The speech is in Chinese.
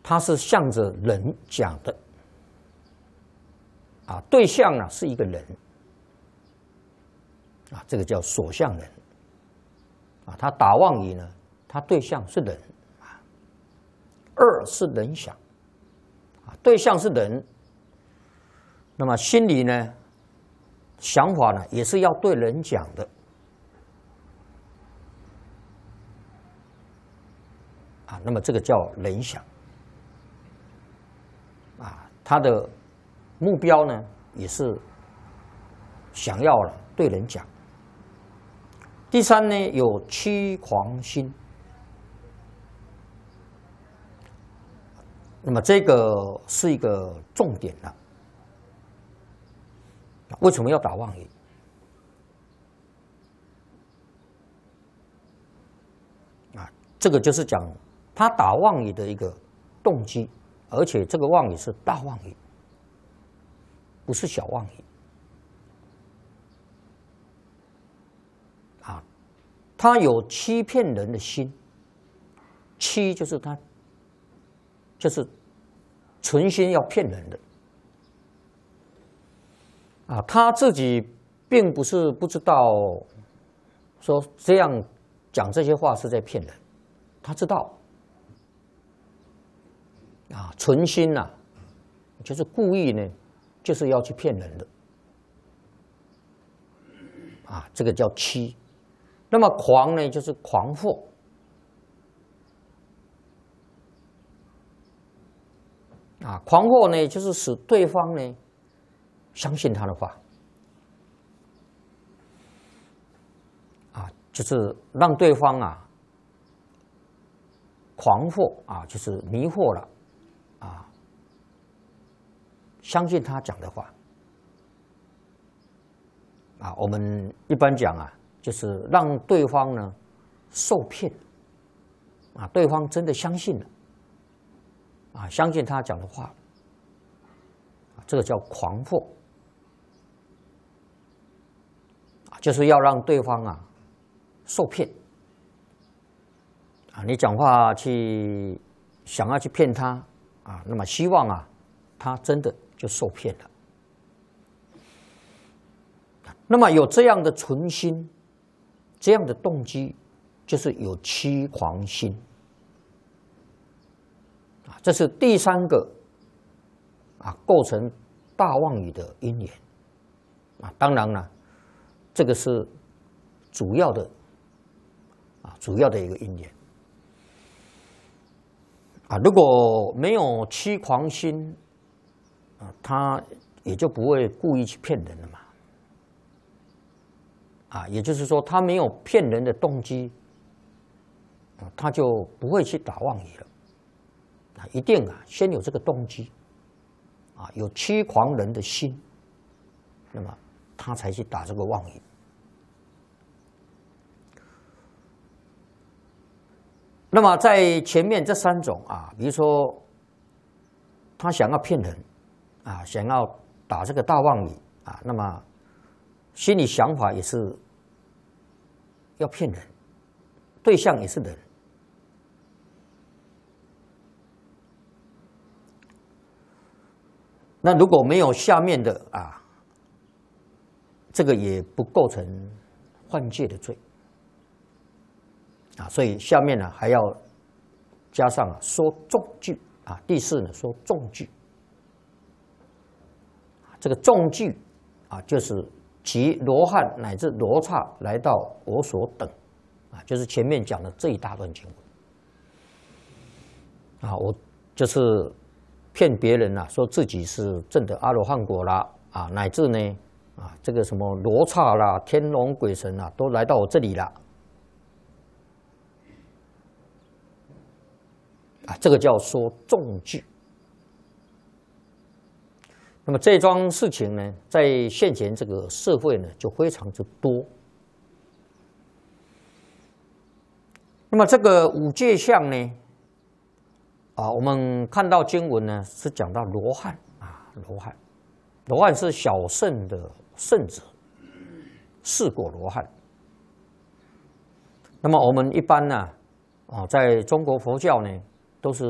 它是向着人讲的，对象呢是一个人，这个叫所相人，他打妄语呢，他对象是人，二是人想，对象是人，那么心里呢，想法呢也是要对人讲的，那么这个叫人想，他的目标呢也是想要了对人讲。第三呢，有欺狂心，那么这个是一个重点了。为什么要打妄语？这个就是讲他打妄语的一个动机，而且这个妄语是大妄语，不是小妄语。他有欺骗人的心，欺就是他就是存心要骗人的。他自己并不是不知道，说这样讲这些话是在骗人，他知道，存心就是故意呢，就是要去骗人的，这个叫欺。那么狂呢，就是狂惑，狂惑呢，就是使对方呢相信他的话，就是让对方狂惑就是迷惑了相信他讲的话我们一般讲就是让对方呢受骗对方真的相信了相信他讲的话，这个叫狂惑就是要让对方受骗你讲话去想要去骗他那么希望他真的就受骗了。那么有这样的存心，这样的动机，就是有欺狂心这是第三个构成大妄语的因缘当然了，这个是主要的一个因缘如果没有欺狂心他也就不会故意去骗人了嘛也就是说他没有骗人的动机他就不会去打妄语了一定先有这个动机有欺狂人的心，那么他才去打这个妄语。那么在前面这三种比如说他想要骗人想要打这个大妄语那么心里想法也是要骗人，对象也是人。那如果没有下面的这个也不构成犯戒的罪所以下面呢还要加上说重句第四呢说重句这个重句就是即罗汉乃至罗刹来到我所等就是前面讲的这一大段经文我就是骗别人说自己是证得阿罗汉果啦乃至呢这个什么罗刹啦、天龙鬼神都来到我这里了这个叫说重句。那么这桩事情呢，在现前这个社会呢，就非常之多。那么这个五戒相呢，我们看到经文呢是讲到罗汉罗汉是小圣的圣者，四果罗汉。那么我们一般呢，在中国佛教呢，都是